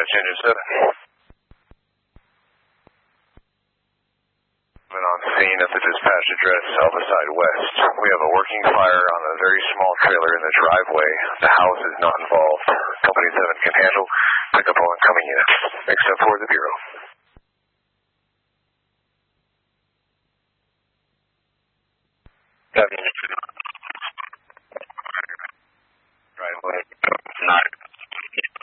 Dispatch Engine 7. On scene at the dispatch address, Elviside West. We have a working fire on a very small trailer in the driveway. The house is not involved. Company 7 can handle. Pick up all incoming units. Except for the Bureau. Captain